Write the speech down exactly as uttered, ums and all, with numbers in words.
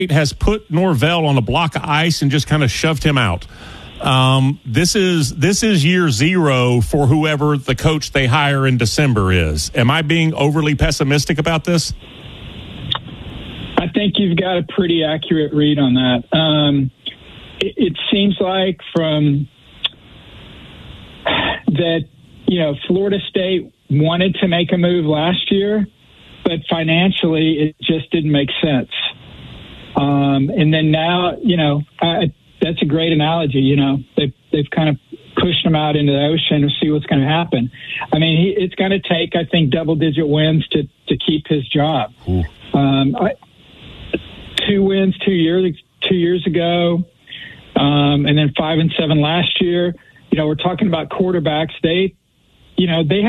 has put Norvell on a block of ice and just kind of shoved him out. Um, this is this is year zero for whoever the coach they hire in December is. Am I being overly pessimistic about this? I think you've got a pretty accurate read on that. Um, it, it seems like from that, you know, Florida State wanted to make a move last year, but financially it just didn't make sense. Um, and then now, you know, I, that's a great analogy. You know, they've, they've kind of pushed him out into the ocean to see what's going to happen. I mean, he, it's going to take, I think, double-digit wins to, to keep his job. Um, I, two wins two years two years ago, um, and then five and seven last year. You know, we're talking about quarterbacks. They, you know, they